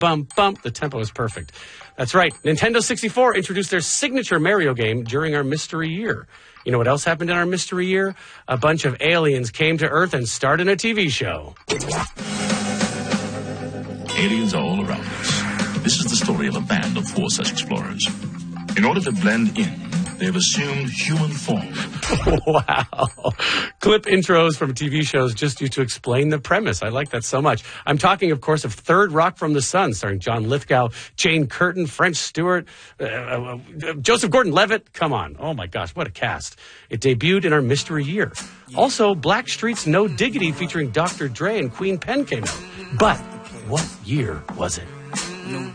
bum, bum. The tempo is perfect. That's right. Nintendo 64 introduced their signature Mario game during our mystery year. You know what else happened in our mystery year? A bunch of aliens came to Earth and starred in a TV show. Aliens are all around us. This is the story of a band of 4 such explorers. In order to blend in, they have assumed human form. Wow. Clip intros from TV shows just used to explain the premise. I like that so much. I'm talking, of course, of Third Rock from the Sun, starring John Lithgow, Jane Curtin, French Stewart, Joseph Gordon-Levitt. Come on. Oh, my gosh, what a cast. It debuted in our mystery year. Also, Blackstreet's No Diggity featuring Dr. Dre and Queen Pen came out. But what year was it?